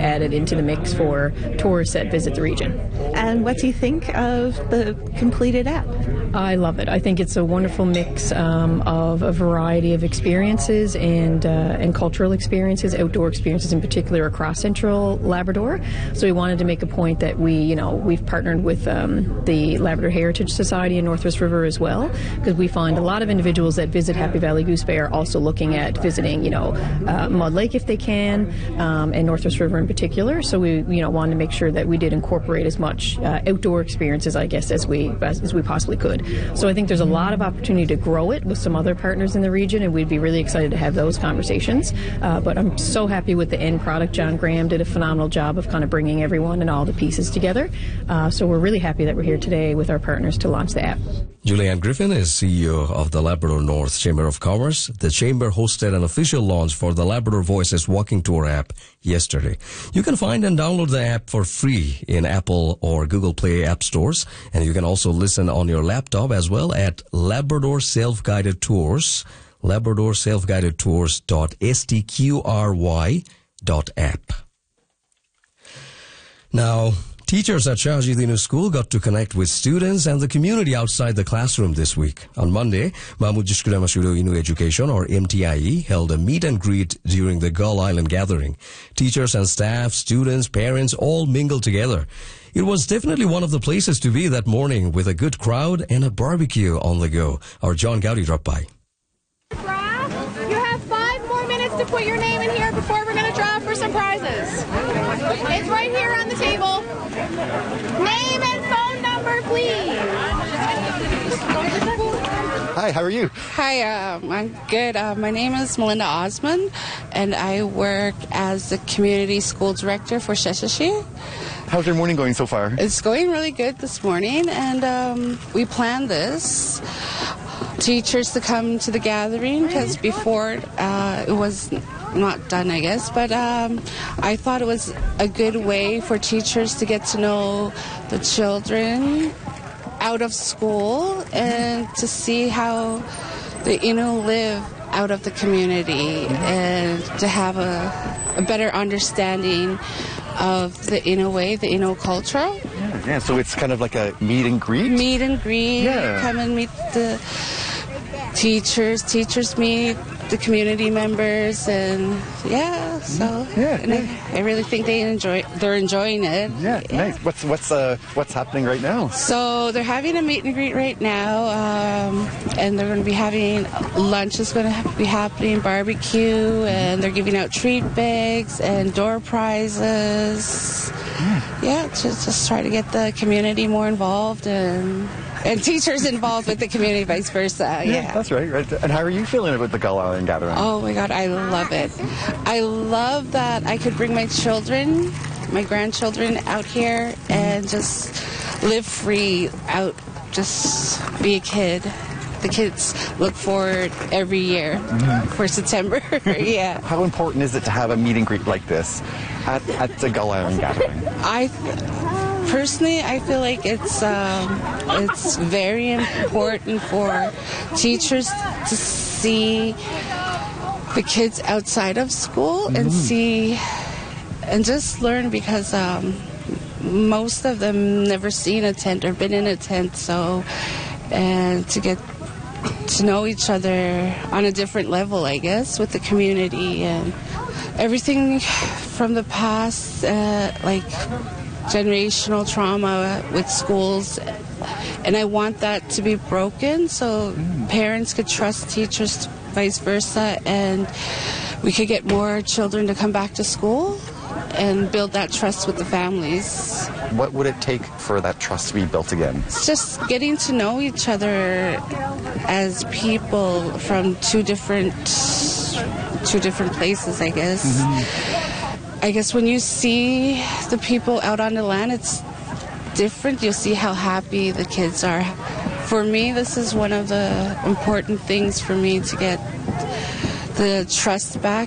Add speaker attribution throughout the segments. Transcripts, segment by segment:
Speaker 1: added into the mix for tourists that visit the region.
Speaker 2: And what do you think of the completed app?
Speaker 1: I love it. I think it's a wonderful mix of a variety of experiences and cultural experiences, outdoor experiences in particular across Central Labrador. So we wanted to make a point that we've partnered with the Labrador Heritage Society in Northwest River as well, because we find a lot of individuals that visit Happy Valley Goose Bay are also looking at visiting, Mud Lake if they can, and Northwest River in particular. So we, wanted to make sure that we did incorporate as much outdoor experiences, I guess, as we possibly could. So I think there's a lot of opportunity to grow it with some other partners in the region, and we'd be really excited to have those conversations. But I'm so happy with the end product. John Graham did a phenomenal job of kind of bringing everyone and all the pieces together. So we're really happy that we're here today with our partners to launch the app.
Speaker 3: Julianne Griffin is CEO of the Labrador North Chamber of Commerce. The Chamber hosted an official launch for the Labrador Voices Walking Tour app yesterday. You can find and download the app for free in Apple or Google Play app stores. And you can also listen on your laptop as well at Labrador Self-Guided Tours, labradorselfguidedtours.stqry.app. Now, teachers at Shahaji Dinu School got to connect with students and the community outside the classroom this week. On Monday, Mahmoud Jishkudamashudo Inu Education, or MTIE, held a meet and greet during the Gull Island gathering. Teachers and staff, students, parents all mingled together. It was definitely one of the places to be that morning with a good crowd and a barbecue on the go. Our John Gowdy dropped by.
Speaker 4: You have 5 more minutes to put your name in here before we're going to draw for some prizes. It's right here on the table. Name and phone number, please.
Speaker 5: Hi, how are you?
Speaker 6: Hi, I'm good. My name is Melinda Osmond, and I work as the community school director for Sheshashi.
Speaker 5: How's your morning going so far?
Speaker 6: It's going really good this morning, and we planned this. Teachers to come to the gathering, because before it was not done, I guess, but I thought it was a good way for teachers to get to know the children out of school and to see how the Innu live out of the community and to have a better understanding of the Innu way, the Innu culture.
Speaker 5: Yeah, so it's kind of like a meet and greet?
Speaker 6: Meet and greet, come and meet the teachers meet the community members, and I really think they're enjoying it.
Speaker 5: Yeah, nice. What's happening right now?
Speaker 6: So they're having a meet and greet right now, and they're going to be having lunch is going to be happening, barbecue, and they're giving out treat bags and door prizes. Yeah, to just try to get the community more involved and teachers involved with the community, vice versa.
Speaker 5: Yeah, that's right. And how are you feeling about the Gull Island gathering?
Speaker 6: Oh my God, I love it. I love that I could bring my children, my grandchildren out here and just live free out, just be a kid. The kids look forward every year for September. Yeah.
Speaker 5: How important is it to have a meet and greet like this at the Gull Island gathering?
Speaker 6: Personally, I feel like it's very important for teachers to see the kids outside of school and see and just learn, because most of them never seen a tent or been in a tent, and to get to know each other on a different level, I guess, with the community and everything from the past, like generational trauma with schools, and I want that to be broken so parents could trust teachers, vice versa, and we could get more children to come back to school and build that trust with the families.
Speaker 5: What would it take for that trust to be built again?
Speaker 6: It's just getting to know each other as people from two different places, I guess. I guess when you see the people out on the land, it's different. You'll see how happy the kids are. For me, this is one of the important things for me to get the trust back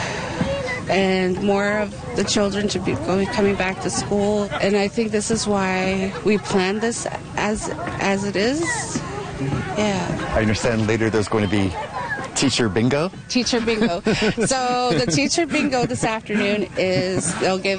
Speaker 6: and more of the children to be coming back to school. And I think this is why we planned this as it is. Yeah.
Speaker 5: I understand later there's going to be teacher bingo.
Speaker 6: Teacher bingo. So the teacher bingo this afternoon is they'll give